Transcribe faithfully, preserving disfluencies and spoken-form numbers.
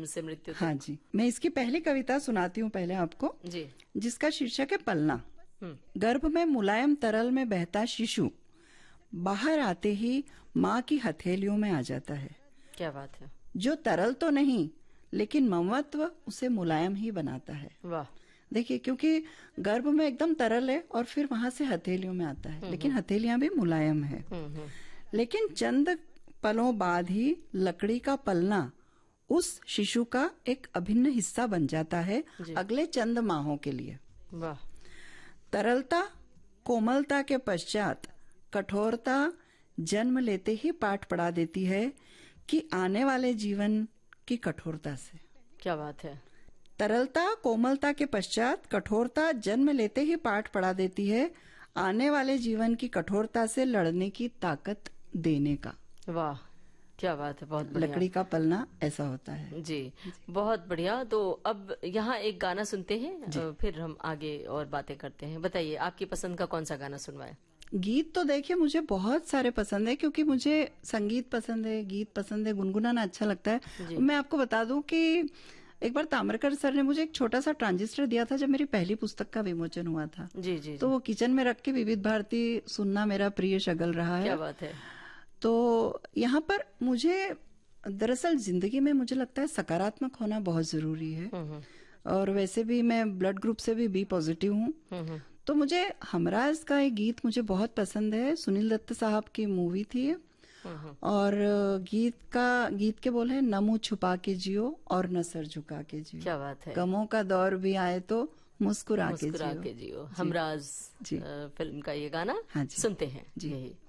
जन्म से मृत्यु तक। हाँ जी, मैं इसकी पहली कविता सुनाती हूँ पहले आपको जी, जिसका शीर्षक है पलना। गर्भ में मुलायम तरल में बहता शिशु बाहर आते ही माँ की हथेलियों में आ जाता है। क्या बात है। जो तरल तो नहीं लेकिन ममत्व उसे मुलायम ही बनाता है। वाह। देखिए, क्योंकि गर्भ में एकदम तरल है और फिर वहां से हथेलियों में आता है, लेकिन हथेलियां भी मुलायम है। लेकिन चंद पलों बाद ही लकड़ी का पलना उस शिशु का एक अभिन्न हिस्सा बन जाता है अगले चंद माहों के लिए। वाह। तरलता कोमलता के पश्चात कठोरता जन्म लेते ही पाठ पढ़ा देती है कि आने वाले जीवन की कठोरता से। क्या बात है। तरलता कोमलता के पश्चात कठोरता जन्म लेते ही पाठ पढ़ा देती है आने वाले जीवन की कठोरता से लड़ने की ताकत देने का। वाह, क्या बात है, बहुत बढ़िया। लकड़ी का पलना ऐसा होता है। जी, जी। बहुत बढ़िया। तो अब यहाँ एक गाना सुनते हैं, फिर हम आगे और बातें करते हैं। बताइए, आपकी पसंद का कौन सा गाना सुनवाए? गीत तो देखिए मुझे बहुत सारे पसंद है, क्योंकि मुझे संगीत पसंद है, गीत पसंद है, गुनगुनाना अच्छा लगता है। मैं आपको बता दूं कि एक बार ताम्रकर सर ने मुझे एक छोटा सा ट्रांजिस्टर दिया था जब मेरी पहली पुस्तक का विमोचन हुआ था। जी, जी, तो वो किचन में रख के विविध भारती सुनना मेरा प्रिय शगल रहा है। क्या बात है। तो यहाँ पर मुझे दरअसल जिंदगी में मुझे लगता है सकारात्मक होना बहुत जरूरी है, और वैसे भी मैं ब्लड ग्रुप से भी बी पॉजिटिव हूँ। तो मुझे हमराज का एक गीत मुझे बहुत पसंद है। सुनील दत्त साहब की मूवी थी, और गीत का गीत के बोल है, न मुंह छुपा के जियो और न सर झुका के जियो। क्या बात है। गमों का दौर भी आए तो मुस्कुरा के जियो। मुस्कुरा के जियो। हमराज फिल्म का ये गाना हाँ जी, सुनते हैं। जी। यही